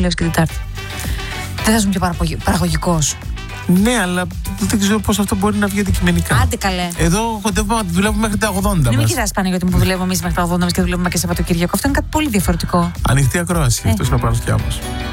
δουλεύεις και Τετάρτη. Δεν θα ήσουν πιο παραγωγικός? Ναι, αλλά δεν ξέρω πώς αυτό μπορεί να βγει αντικειμενικά. Άντε καλέ. Εδώ δουλεύουμε μέχρι τα 80 μας. Μην με κοιτάς Παναγιώτη μου που δουλεύουμε εμείς μέχρι τα 80 μας και δουλεύουμε και Σαββατοκύριακο. Αυτό είναι κάτι πολύ διαφορετικό. Ανοιχτή ακρόαση, αυτός είναι ο Παναγιώτης μας.